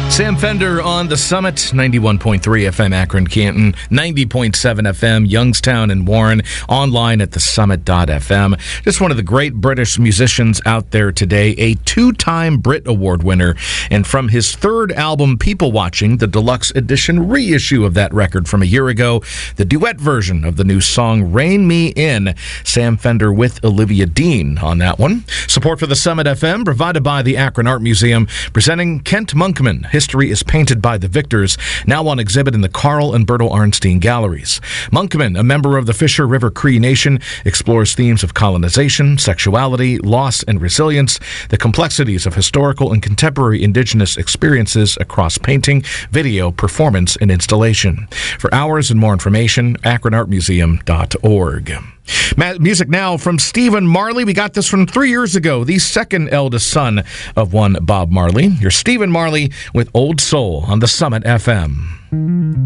Sam Fender on the Summit, 91.3 FM Akron, Canton, 90.7 FM Youngstown and Warren, online at thesummit.fm. Just one of the great British musicians out there today, a two-time Brit Award winner, and from his third album, People Watching, the deluxe edition reissue of that record from a year ago, the duet version of the new song Rein Me In, Sam Fender with Olivia Dean on that one. Support for the Summit FM provided by the Akron Art Museum, presenting Kent Monkman, History is Painted by the Victors, now on exhibit in the Carl and Bertel Arnstein Galleries. Monkman, a member of the Fisher River Cree Nation, explores themes of colonization, sexuality, loss, and resilience, the complexities of historical and contemporary indigenous experiences across painting, video, performance, and installation. For hours and more information, akronartmuseum.org. Music now from Stephen Marley. We got this from 3 years ago, the second eldest son of one Bob Marley. Here's Stephen Marley with Old Soul on the Summit FM.